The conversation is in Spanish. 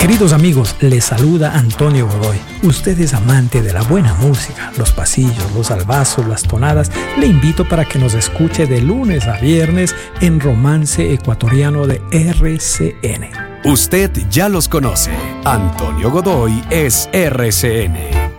Queridos amigos, les saluda Antonio Godoy. Usted es amante de la buena música, los pasillos, los albazos, las tonadas. Le invito para que nos escuche de lunes a viernes en Romance Ecuatoriano de RCN. Usted ya los conoce. Antonio Godoy es RCN.